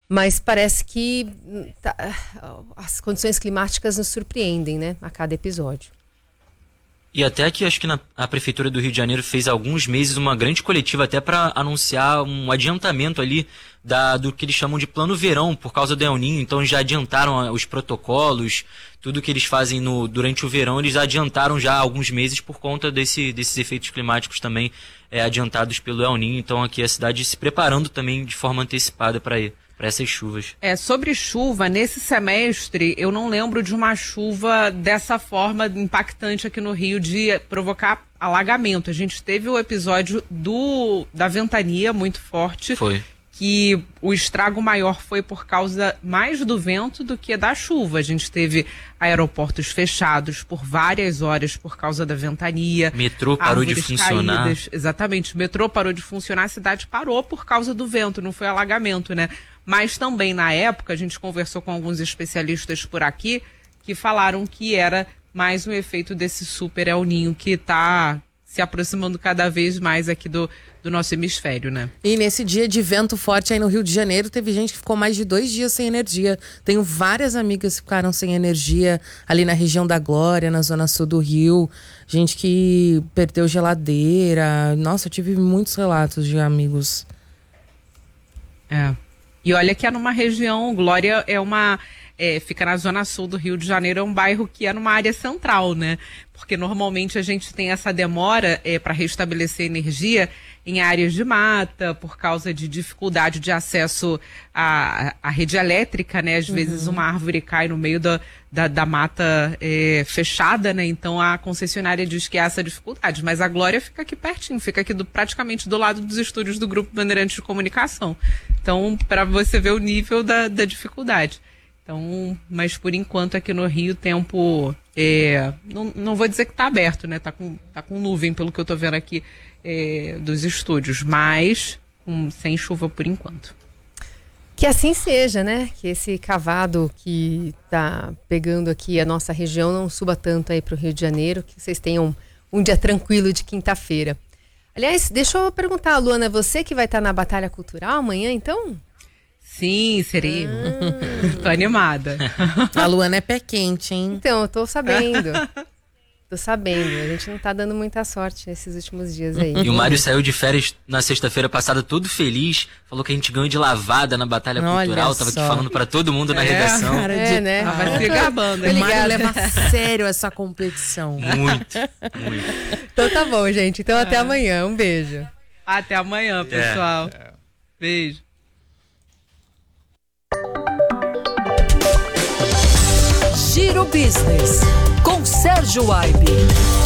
Mas parece que as condições climáticas nos surpreendem, né? A cada episódio. E até que acho que a Prefeitura do Rio de Janeiro fez há alguns meses uma grande coletiva até para anunciar um adiantamento ali do que eles chamam de plano verão por causa do El Niño. Então já adiantaram os protocolos, tudo que eles fazem durante o verão, eles adiantaram já há alguns meses por conta desses efeitos climáticos também adiantados pelo El Niño. Então aqui a cidade se preparando também de forma antecipada para essas chuvas. Sobre chuva, nesse semestre, eu não lembro de uma chuva dessa forma impactante aqui no Rio, de provocar alagamento. A gente teve o episódio da ventania muito forte. Foi. Que o estrago maior foi por causa mais do vento do que da chuva. A gente teve aeroportos fechados por várias horas por causa da ventania. Metrô parou de funcionar. Caídas. Exatamente, o metrô parou de funcionar, a cidade parou por causa do vento, não foi alagamento, né? Mas também, na época, a gente conversou com alguns especialistas por aqui que falaram que era mais um efeito desse super El Niño que está se aproximando cada vez mais aqui do nosso hemisfério, né? E nesse dia de vento forte aí no Rio de Janeiro, teve gente que ficou mais de 2 dias sem energia. Tenho várias amigas que ficaram sem energia ali na região da Glória, na zona sul do Rio. Gente que perdeu geladeira. Nossa, eu tive muitos relatos de amigos. E olha que é numa região, Glória fica na zona sul do Rio de Janeiro, é um bairro que é numa área central, né? Porque normalmente a gente tem essa demora para restabelecer energia em áreas de mata, por causa de dificuldade de acesso à rede elétrica, né? Às vezes uma árvore cai no meio da mata fechada, né? Então a concessionária diz que há essa dificuldade. Mas a Glória fica aqui pertinho, fica aqui praticamente do lado dos estúdios do Grupo Bandeirantes de Comunicação. Então, para você ver o nível da dificuldade. Então, mas por enquanto aqui no Rio o tempo, não vou dizer que está aberto, né? Tá com nuvem, pelo que eu estou vendo aqui dos estúdios, mas sem chuva por enquanto. Que assim seja, né? Que esse cavado que está pegando aqui a nossa região não suba tanto aí para o Rio de Janeiro, que vocês tenham um dia tranquilo de quinta-feira. Aliás, deixa eu perguntar, Luana, você que vai estar na Batalha Cultural amanhã, então? Sim, serei. Tô animada. A Luana é pé quente, hein? Então, eu tô sabendo. A gente não tá dando muita sorte nesses últimos dias aí. E o Mário saiu de férias na sexta-feira passada todo feliz. Falou que a gente ganhou de lavada na Batalha Cultural. Tava aqui falando pra todo mundo na redação. Né? Vai se gabando. O Mário leva a sério essa competição. Muito. Então tá bom, gente. Então até amanhã. Um beijo. Até amanhã, pessoal. Beijo. Giro Business, com Sérgio Aibe.